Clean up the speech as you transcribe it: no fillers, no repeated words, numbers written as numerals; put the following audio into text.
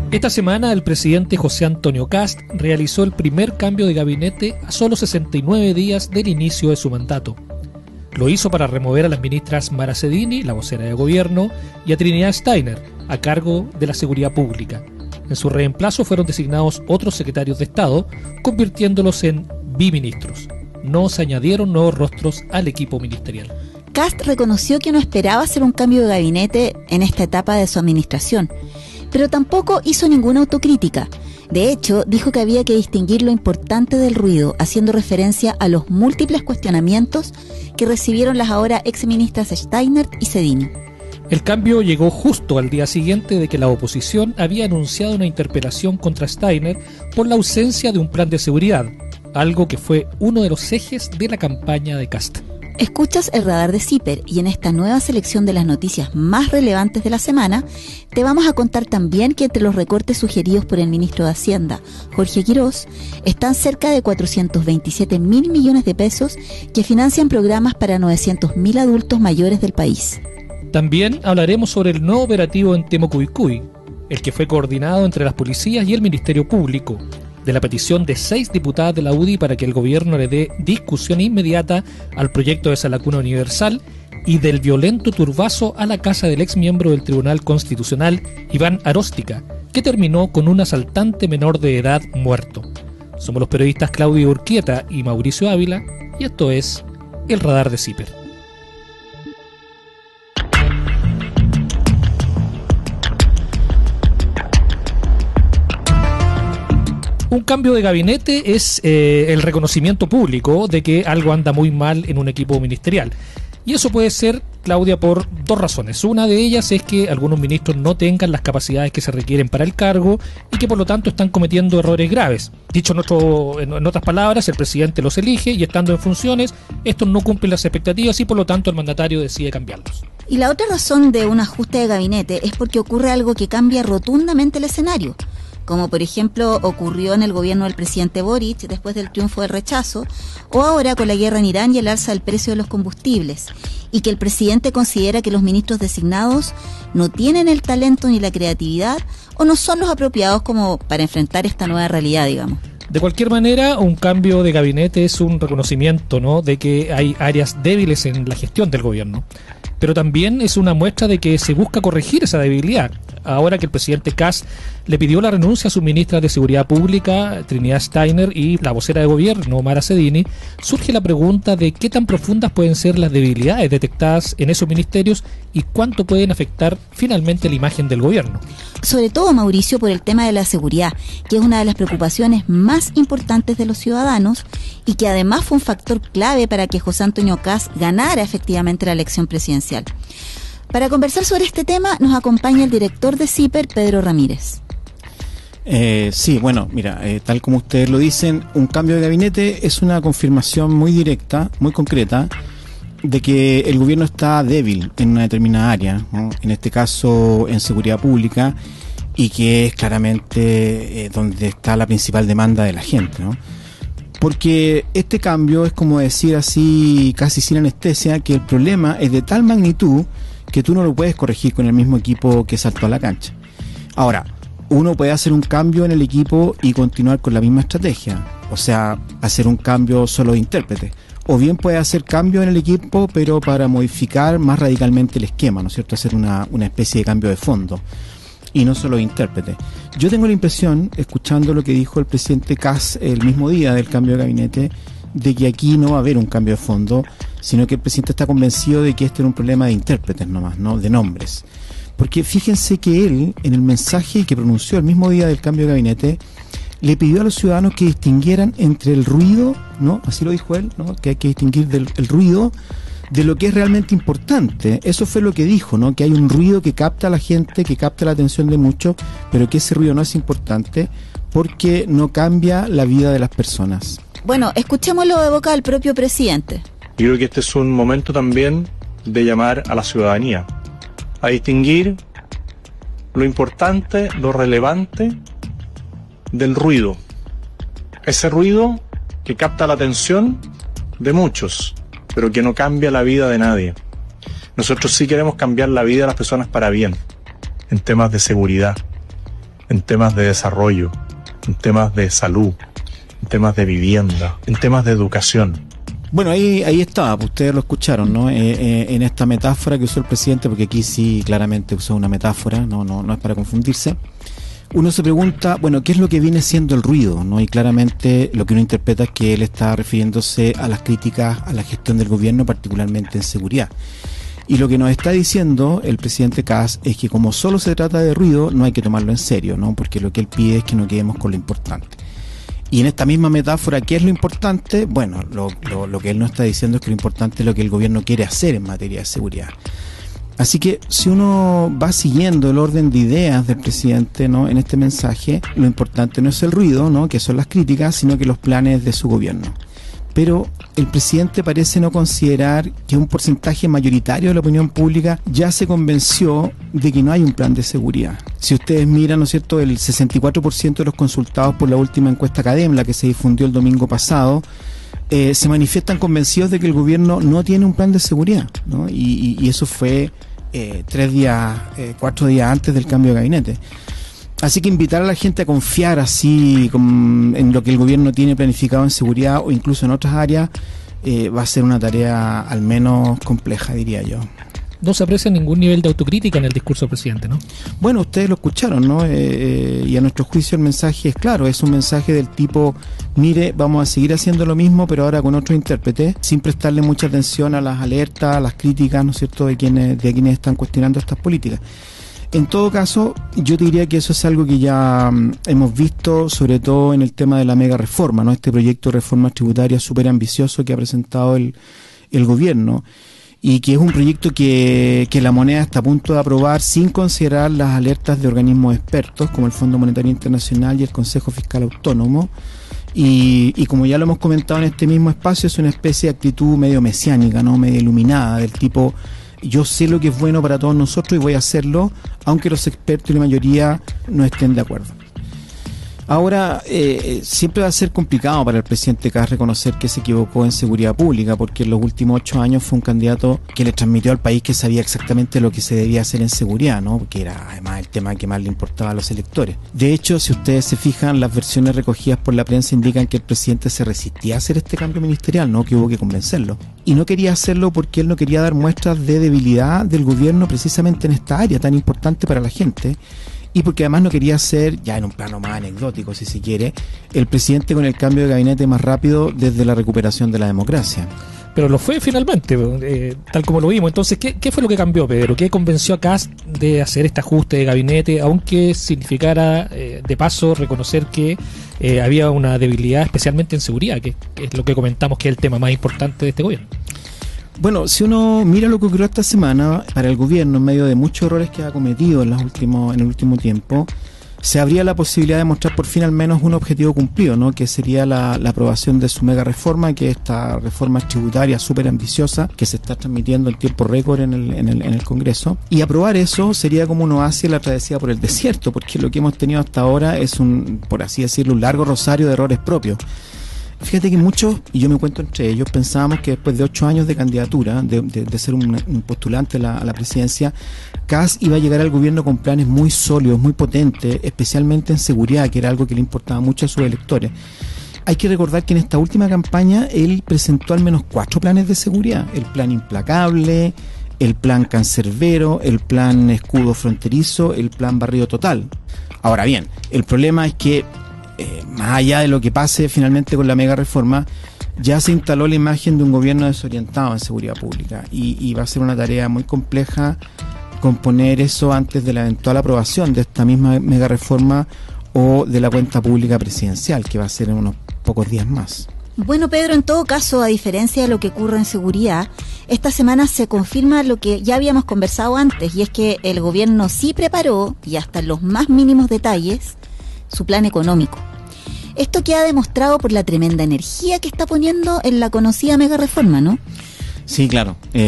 Esta semana el presidente José Antonio Kast realizó el primer cambio de gabinete a solo 69 días del inicio de su mandato. Lo hizo para remover a las ministras Mara Cedini, la vocera de gobierno, y a Trinidad Steiner, a cargo de la seguridad pública. En su reemplazo fueron designados otros secretarios de Estado, convirtiéndolos en biministros. No se añadieron nuevos rostros al equipo ministerial. Kast reconoció que no esperaba hacer un cambio de gabinete en esta etapa de su administración, pero tampoco hizo ninguna autocrítica. De hecho, dijo que había que distinguir lo importante del ruido, haciendo referencia a los múltiples cuestionamientos que recibieron las ahora exministras Steiner y Cedini. El cambio llegó justo al día siguiente de que la oposición había anunciado una interpelación contra Steiner por la ausencia de un plan de seguridad, algo que fue uno de los ejes de la campaña de Kast. Escuchas el radar de CIPER y en esta nueva selección de las noticias más relevantes de la semana te vamos a contar también que entre los recortes sugeridos por el ministro de Hacienda, Jorge Quirós, están cerca de 427.000 millones de pesos que financian programas para 900.000 adultos mayores del país. También hablaremos sobre el nuevo operativo en Temocuycuy, el que fue coordinado entre las policías y el Ministerio Público, de la petición de 6 diputadas de la UDI para que el gobierno le dé discusión inmediata al proyecto de Salacuna Universal y del violento turbazo a la casa del exmiembro del Tribunal Constitucional, Iván Aróstica, que terminó con un asaltante menor de edad muerto. Somos los periodistas Claudio Urquieta y Mauricio Ávila y esto es El Radar de CIPER. Un cambio de gabinete es el reconocimiento público de que algo anda muy mal en un equipo ministerial. Y eso puede ser, Claudia, por dos razones. Una de ellas es que algunos ministros no tengan las capacidades que se requieren para el cargo y que por lo tanto están cometiendo errores graves. Dicho en otras palabras, el presidente los elige y estando en funciones, estos no cumplen las expectativas y por lo tanto el mandatario decide cambiarlos. Y la otra razón de un ajuste de gabinete es porque ocurre algo que cambia rotundamente el escenario, como por ejemplo ocurrió en el gobierno del presidente Boric después del triunfo del rechazo, o ahora con la guerra en Irán y el alza del precio de los combustibles, y que el presidente considera que los ministros designados no tienen el talento ni la creatividad o no son los apropiados como para enfrentar esta nueva realidad, digamos. De cualquier manera, un cambio de gabinete es un reconocimiento, ¿no?, de que hay áreas débiles en la gestión del gobierno. Pero también es una muestra de que se busca corregir esa debilidad. Ahora que el presidente Kast le pidió la renuncia a sus ministras de Seguridad Pública, Trinidad Steiner, y la vocera de gobierno, Mara Cedini, surge la pregunta de qué tan profundas pueden ser las debilidades detectadas en esos ministerios y cuánto pueden afectar finalmente la imagen del gobierno. Sobre todo, Mauricio, por el tema de la seguridad, que es una de las preocupaciones más importantes de los ciudadanos y que además fue un factor clave para que José Antonio Kast ganara efectivamente la elección presidencial. Para conversar sobre este tema nos acompaña el director de CIPER, Pedro Ramírez. Sí, bueno, mira, tal como ustedes lo dicen, un cambio de gabinete es una confirmación muy directa, muy concreta, de que el gobierno está débil en una determinada área, ¿no? En este caso en seguridad pública, y que es claramente donde está la principal demanda de la gente, ¿no? Porque este cambio es como decir así, casi sin anestesia, que el problema es de tal magnitud que tú no lo puedes corregir con el mismo equipo que saltó a la cancha. Ahora, uno puede hacer un cambio en el equipo y continuar con la misma estrategia, o sea, hacer un cambio solo de intérprete, o bien puede hacer cambio en el equipo pero para modificar más radicalmente el esquema, ¿no es cierto?, hacer una especie de cambio de fondo y no solo de intérprete. Yo tengo la impresión, escuchando lo que dijo el presidente Kast el mismo día del cambio de gabinete, de que aquí no va a haber un cambio de fondo, sino que el presidente está convencido de que este era un problema de intérpretes nomás, ¿no?, de nombres. Porque fíjense que él, en el mensaje que pronunció el mismo día del cambio de gabinete, le pidió a los ciudadanos que distinguieran entre el ruido, ¿no?, así lo dijo él, ¿no?, que hay que distinguir el ruido de lo que es realmente importante. Eso fue lo que dijo, ¿no?, que hay un ruido que capta a la gente, que capta la atención de muchos, pero que ese ruido no es importante porque no cambia la vida de las personas. Bueno, escuchémoslo de boca del propio presidente. Yo creo que este es un momento también de llamar a la ciudadanía a distinguir lo importante, lo relevante del ruido. Ese ruido que capta la atención de muchos, pero que no cambia la vida de nadie. Nosotros sí queremos cambiar la vida de las personas para bien, en temas de seguridad. en temas de desarrollo, en temas de salud, en temas de vivienda, en temas de educación. Bueno, ahí estaba, pues ustedes lo escucharon, ¿no? En esta metáfora que usó el presidente, porque aquí sí claramente usó una metáfora, no es para confundirse. Uno se pregunta, bueno, ¿qué es lo que viene siendo el ruido, ¿no? Y claramente lo que uno interpreta es que él está refiriéndose a las críticas a la gestión del gobierno, particularmente en seguridad. Y lo que nos está diciendo el presidente Kast es que como solo se trata de ruido, no hay que tomarlo en serio, ¿no? Porque lo que él pide es que no quedemos con lo importante. Y en esta misma metáfora, ¿qué es lo importante? Bueno, lo que él nos está diciendo es que lo importante es lo que el gobierno quiere hacer en materia de seguridad. Así que si uno va siguiendo el orden de ideas del presidente, ¿no? En este mensaje, lo importante no es el ruido, ¿no? Que son las críticas, sino que los planes de su gobierno. Pero el presidente parece no considerar que un porcentaje mayoritario de la opinión pública ya se convenció de que no hay un plan de seguridad. Si ustedes miran, ¿no es cierto?, el 64% de los consultados por la última encuesta CADEM, la que se difundió el domingo pasado, se manifiestan convencidos de que el gobierno no tiene un plan de seguridad, ¿no? Y eso fue 4 días antes del cambio de gabinete. Así que invitar a la gente a confiar así en lo que el gobierno tiene planificado en seguridad o incluso en otras áreas va a ser una tarea al menos compleja, diría yo. No se aprecia ningún nivel de autocrítica en el discurso del presidente, ¿no? Bueno, ustedes lo escucharon, ¿no? Y a nuestro juicio el mensaje es claro, es un mensaje del tipo, mire, vamos a seguir haciendo lo mismo, pero ahora con otro intérprete, sin prestarle mucha atención a las alertas, a las críticas, ¿no es cierto?, de quienes están cuestionando estas políticas. En todo caso, yo te diría que eso es algo que ya hemos visto, sobre todo en el tema de la mega reforma, ¿no? Este proyecto de reforma tributaria súper ambicioso que ha presentado el gobierno y que es un proyecto que la moneda está a punto de aprobar sin considerar las alertas de organismos expertos como el Fondo Monetario Internacional y el Consejo Fiscal Autónomo. Y como ya lo hemos comentado en este mismo espacio, es una especie de actitud medio mesiánica, ¿no? Medio iluminada, del tipo, yo sé lo que es bueno para todos nosotros y voy a hacerlo, aunque los expertos y la mayoría no estén de acuerdo. Ahora, siempre va a ser complicado para el presidente Kast reconocer que se equivocó en seguridad pública, porque en los últimos 8 años fue un candidato que le transmitió al país que sabía exactamente lo que se debía hacer en seguridad, ¿no? Porque era además el tema que más le importaba a los electores. De hecho, si ustedes se fijan, las versiones recogidas por la prensa indican que el presidente se resistía a hacer este cambio ministerial, ¿no? Que hubo que convencerlo. Y no quería hacerlo porque él no quería dar muestras de debilidad del gobierno precisamente en esta área tan importante para la gente. Y porque además no quería ser, ya en un plano más anecdótico si se quiere, el presidente con el cambio de gabinete más rápido desde la recuperación de la democracia. Pero lo fue finalmente, tal como lo vimos. Entonces, ¿qué fue lo que cambió, Pedro? ¿Qué convenció a Kast de hacer este ajuste de gabinete, aunque significara, de paso, reconocer que había una debilidad especialmente en seguridad, que es lo que comentamos que es el tema más importante de este gobierno? Bueno, si uno mira lo que ocurrió esta semana, para el gobierno, en medio de muchos errores que ha cometido en el último tiempo, se abría la posibilidad de mostrar por fin al menos un objetivo cumplido, ¿no? Que sería la aprobación de su mega reforma, que es esta reforma tributaria súper ambiciosa que se está transmitiendo en tiempo récord en el Congreso. Y aprobar eso sería como un oasis en la travesía por el desierto, porque lo que hemos tenido hasta ahora es por así decirlo, un largo rosario de errores propios. Fíjate que muchos, y yo me cuento entre ellos, pensábamos que después de 8 años de candidatura, de ser un postulante a la presidencia, Kast iba a llegar al gobierno con planes muy sólidos, muy potentes, especialmente en seguridad, que era algo que le importaba mucho a sus electores. Hay que recordar que en esta última campaña él presentó al menos 4 planes de seguridad: el plan implacable, el plan cancerbero, el plan escudo fronterizo, el plan barrido total. Ahora bien, el problema es que más allá de lo que pase finalmente con la mega reforma, ya se instaló la imagen de un gobierno desorientado en seguridad pública y va a ser una tarea muy compleja componer eso antes de la eventual aprobación de esta misma mega reforma o de la cuenta pública presidencial, que va a ser en unos pocos días más. Bueno, Pedro, en todo caso, a diferencia de lo que ocurre en seguridad, esta semana se confirma lo que ya habíamos conversado antes, y es que el gobierno sí preparó, y hasta en los más mínimos detalles, su plan económico. Esto queda demostrado por la tremenda energía que está poniendo en la conocida mega reforma, ¿no? Sí, claro.